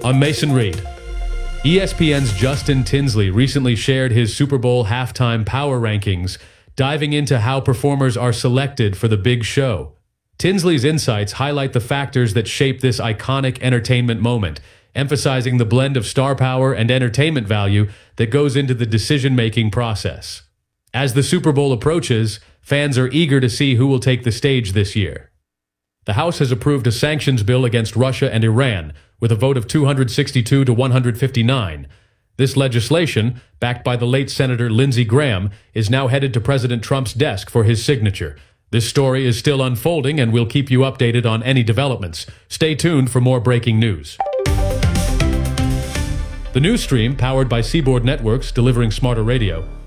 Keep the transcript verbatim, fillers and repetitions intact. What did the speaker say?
I'm Mason Reed. E S P N's Justin Tinsley recently shared his Super Bowl halftime power rankings, diving into how performers are selected for the big show. Tinsley's insights highlight the factors that shape this iconic entertainment moment, emphasizing the blend of star power and entertainment value that goes into the decision-making process. As the Super Bowl approaches, fans are eager to see who will take the stage this year. The House has approved a sanctions bill against Russia and Iran, with a vote of two hundred sixty-two to one hundred fifty-nine. This legislation, backed by the late Senator Lindsey Graham, is now headed to President Trump's desk for his signature. This story is still unfolding, and we'll keep you updated on any developments. Stay tuned for more breaking news. The news stream, powered by Seaboard Networks, delivering smarter radio,